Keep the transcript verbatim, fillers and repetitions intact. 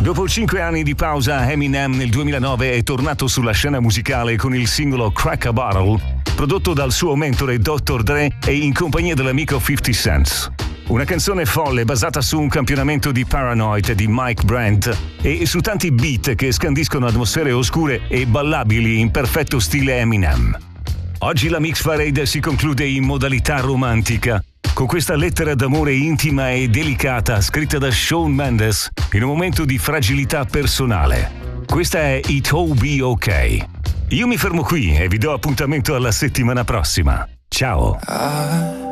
Dopo cinque anni di pausa, Eminem nel duemilanove è tornato sulla scena musicale con il singolo Crack a Bottle, prodotto dal suo mentore dottor Dre e in compagnia dell'amico fifty Cent. Una canzone folle basata su un campionamento di Paranoid di Mike Brandt e su tanti beat che scandiscono atmosfere oscure e ballabili in perfetto stile Eminem. Oggi la Mix Parade si conclude in modalità romantica, con questa lettera d'amore intima e delicata scritta da Shawn Mendes in un momento di fragilità personale. Questa è It All Be Okay. Io mi fermo qui e vi do appuntamento alla settimana prossima. Ciao!